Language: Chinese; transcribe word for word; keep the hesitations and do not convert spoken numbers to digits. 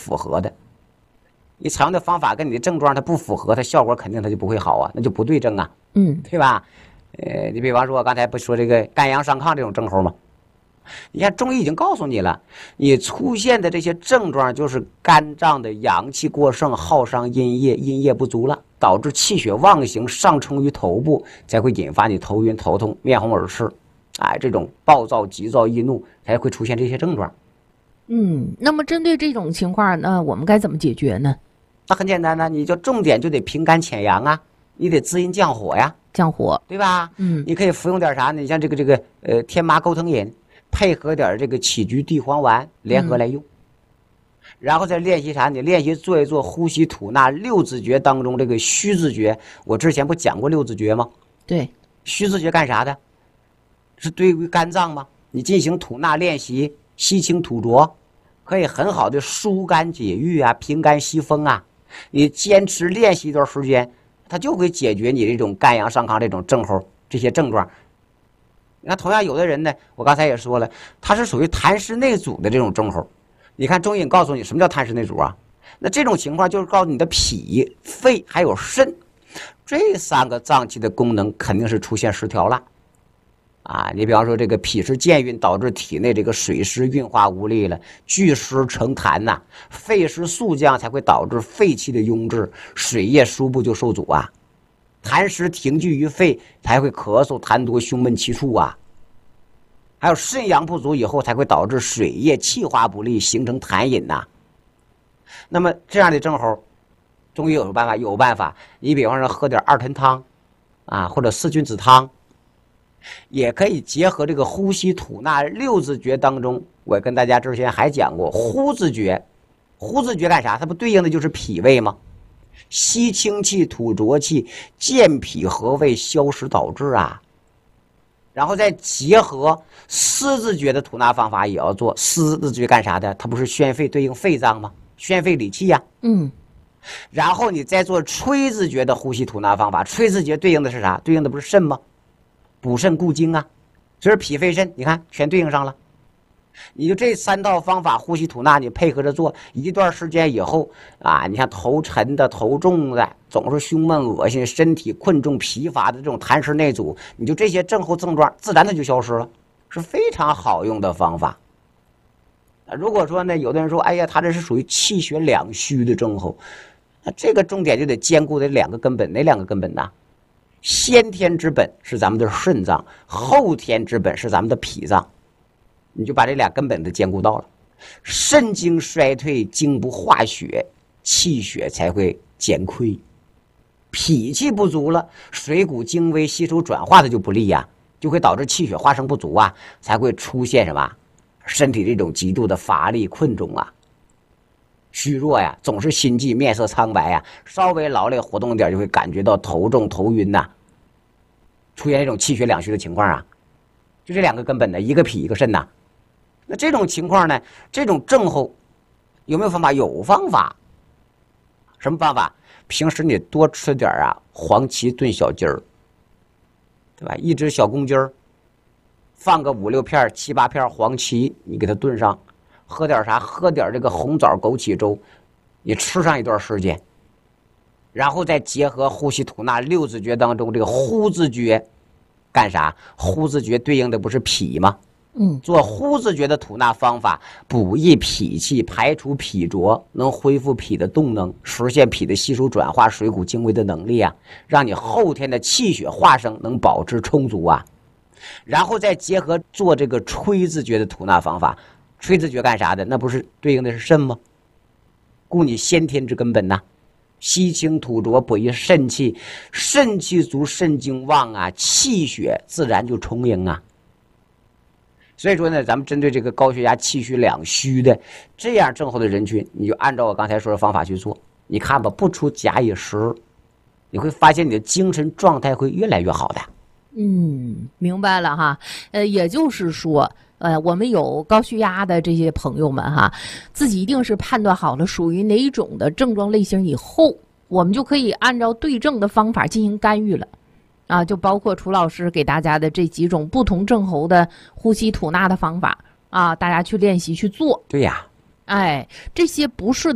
符合的。你采用的方法跟你的症状它不符合，它效果肯定它就不会好啊，那就不对症啊， 嗯， 对吧？呃，你比方说我刚才不说这个肝阳上亢这种症候吗？你看中医已经告诉你了，你出现的这些症状就是肝脏的阳气过剩，耗伤阴液，阴液不足了，导致气血妄行上冲于头部，才会引发你头晕头痛、面红耳赤，哎，这种暴躁、急躁、易怒才会出现这些症状。 嗯，那么针对这种情况，那我们该怎么解决呢？ 那很简单呢，你就重点就得平肝潜阳啊，你得滋阴降火呀， 降火， 对吧？ 嗯， 你可以服用点啥呢？你像这个这个呃天麻钩藤饮，配合点这个杞菊地黄丸联合来用，嗯、然后再练习啥？你练习做一做呼吸吐纳六字诀当中这个虚字诀。我之前不讲过六字诀吗？ 对， 虚字诀干啥的？是对于肝脏吗？你进行吐纳练习，吸清吐浊，可以很好的疏肝解郁啊，平肝息风啊。你坚持练习一段时间，它就会解决你这种肝阳上亢这种症候这些症状。那同样有的人呢，我刚才也说了，他是属于痰湿内阻的这种症候。你看中医告诉你什么叫痰湿内阻啊？那这种情况就是告诉你的脾、肺还有肾这三个脏器的功能肯定是出现失调了。啊，你比方说这个脾湿健运，导致体内这个水湿运化无力了，聚湿成痰呐、啊；肺湿肃降，才会导致肺气的壅滞，水液输布就受阻啊。痰湿停聚于肺，才会咳嗽、痰多、胸闷气促啊。还有肾阳不足以后，才会导致水液气化不利，形成痰饮呐、啊。那么这样的症候，中医有办法，有办法。你比方说喝点二陈汤，啊，或者四君子汤。也可以结合这个呼吸吐纳六字诀当中，我跟大家之前还讲过呼字诀。呼字诀干啥？它不对应的就是脾胃吗？吸清气吐浊气，健脾和胃，消食导滞啊。然后再结合思字诀的吐纳方法也要做。思字诀干啥的？它不是宣肺对应肺脏吗？宣肺理气呀、啊。 嗯。 然后你再做吹字诀的呼吸吐纳方法。吹字诀对应的是啥？对应的不是肾吗？补肾固精啊，所以脾肺肾你看全对应上了。你就这三套方法呼吸吐纳你配合着做一段时间以后啊，你看头沉的头重的总是胸闷恶心身体困重疲乏的这种痰湿内阻，你就这些症候症状自然它就消失了，是非常好用的方法。如果说呢有的人说哎呀他这是属于气血两虚的症候，那这个重点就得兼顾的两个根本。哪两个根本呢？先天之本是咱们的肾脏，后天之本是咱们的脾脏，你就把这俩根本都兼顾到了。肾精衰退，精不化血，气血才会减亏；脾气不足了，水谷精微，吸收转化的就不利呀、啊，就会导致气血化生不足啊，才会出现什么身体这种极度的乏力困重啊。虚弱呀，总是心悸，面色苍白呀，稍微劳累活动一点就会感觉到头重头晕呐、啊，出现这种气血两虚的情况啊，就这两个根本的，一个脾一个肾呐、啊。那这种情况呢，这种症候有没有方法？有方法。什么方法？平时你多吃点啊黄芪炖小鸡儿，对吧？一只小公鸡儿，放个五六片、七八片黄芪，你给它炖上。喝点啥？喝点这个红枣枸杞粥，你吃上一段时间，然后再结合呼吸吐纳六字诀当中这个呼字诀，干啥？呼字诀对应的不是脾吗？ 嗯， 做呼字诀的吐纳方法，补益脾气，排除脾浊，能恢复脾的动能，实现脾的吸收转化、水谷精微的能力啊，让你后天的气血化生能保持充足啊。然后再结合做这个吹字诀的吐纳方法。吹字诀干啥的？那不是对应的是肾吗？故你先天之根本呐、啊，吸清吐浊，补益肾气，肾气足，肾精旺啊，气血自然就充盈啊。所以说呢，咱们针对这个高血压、气虚两虚的这样症候的人群，你就按照我刚才说的方法去做，你看吧，不出假以时日，你会发现你的精神状态会越来越好的。 嗯，明白了哈。呃，也就是说。呃，我们有高血压的这些朋友们哈，自己一定是判断好了属于哪种的症状类型以后，我们就可以按照对症的方法进行干预了，啊，就包括楚老师给大家的这几种不同症候的呼吸吐纳的方法啊，大家去练习去做。 对呀， 哎，这些不是。